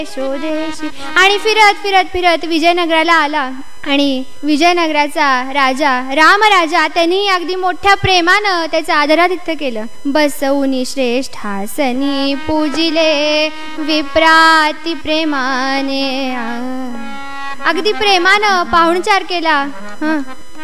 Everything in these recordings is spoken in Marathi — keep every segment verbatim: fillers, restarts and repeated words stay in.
शोधेशी. आणि फिरत फिरत फिरत विजयनगराला आला. आणि विजयनगराचा राजा राम राजा त्यांनी अगदी मोठ्या प्रेमानं त्याचं आदरातिथ्य केलं. बसवूनी श्रेष्ठासनी पूजिले विप्राती प्रेमाने. अगदी प्रेमानं पाहुणचार केला. हं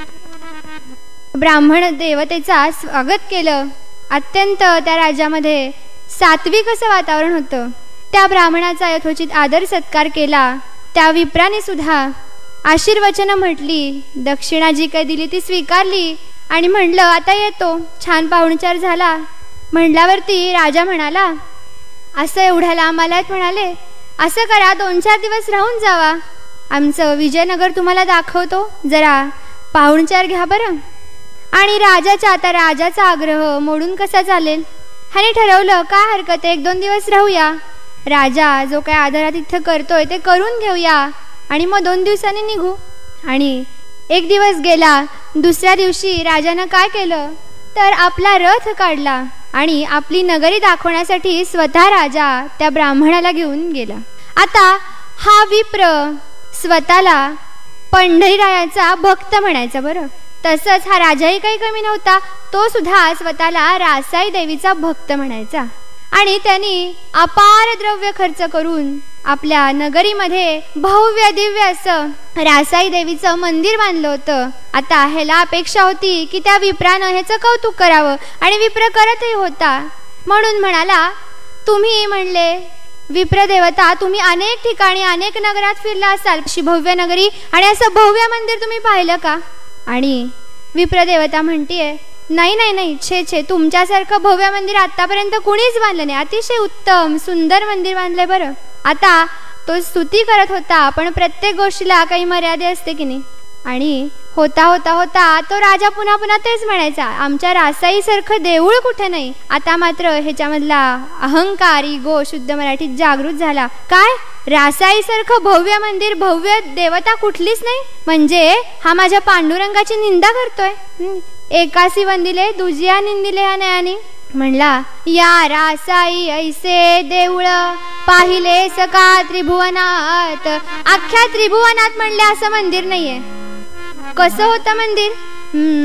ब्राह्मण देवतेचा स्वागत केलं. अत्यंत त्या राज्यामध्ये सात्विक असं वातावरण होतं. त्या ब्राह्मणाचा यथोचित आदर सत्कार केला. त्या विप्राने सुद्धा आशीर्वचनं म्हटली. दक्षिणा जी काही दिली ती स्वीकारली. आणि म्हणलं आता येतो. छान पाहुणचार झाला. म्हणल्यावरती राजा म्हणाला, असं एवढ्या लांब आलात म्हणाले, असं करा दोन चार दिवस राहून जावा. आमचं विजयनगर तुम्हाला दाखवतो. जरा पाहुणचार घ्या बरं. आणि राजाचा आता राजाचा आग्रह मोडून कसा चालेल. ह्याने ठरवलं काय हरकत आहे, एक दोन दिवस राहूया. राजा जो काय आदरातिथ्य करतोय ते करून घेऊया आणि मग दोन दिवसांनी निघू. आणि एक दिवस गेला. दुसऱ्या दिवशी राजानं काय केलं तर आपला रथ काढला आणि आपली नगरी दाखवण्यासाठी स्वतः राजा त्या ब्राह्मणाला घेऊन गेला. आता हा विप्र स्वतःला पंढरीरायाचा भक्त म्हणायचा. बरं तसंच हा राजाही काही कमी नव्हता. तो सुद्धा स्वतःला रासाई देवीचा भक्त म्हणायचा. आणि त्यांनी अपार द्रव्य खर्च करून आपल्या नगरीमध्ये भव्य दिव्य असं रासाई देवीचं मंदिर बांधलं होतं. आता ह्याला अपेक्षा होती की त्या विप्रानं ह्याचं कौतुक करावं. आणि विप्र करतही होता. म्हणून म्हणाला, तुम्ही म्हणले विप्रदेवता तुम्ही अनेक ठिकाणी अनेक नगरात फिरला असाल, अशी भव्य नगरी आणि असं भव्य मंदिर तुम्ही पाहिलं का. आणि विप्रदेवता म्हणतीये, नाही नाही नाही छे छे तुमच्यासारखं भव्य मंदिर आतापर्यंत कुणीच बांधलं नाही. अतिशय उत्तम सुंदर मंदिर बांधलंय. बरं आता तो स्तुती करत होता, पण प्रत्येक गोष्टीला काही मर्यादा असते की नाही. आणि होता होता होता तो राजा पुन्हा पुन्हा तेच म्हणायचा, आमच्या रासाईसारखं देऊळ कुठे नाही. आता मात्र ह्याच्यामधला अहंकार इगो शुद्ध मराठीत जागृत झाला. काय रासाईसारखं भव्य मंदिर भव्य देवता कुठलीच नाही म्हणजे हा माझ्या पांडुरंगाची निंदा करतोय. एकासी वंदिले दुजिया निंदिले ह्या नयानी. म्हणला, या रासाई ऐसे देऊळ पाहिले सका त्रिभुवनात. अख्ख्या त्रिभुवनात म्हणले असं मंदिर नाहीये. कसं होतं मंदिर.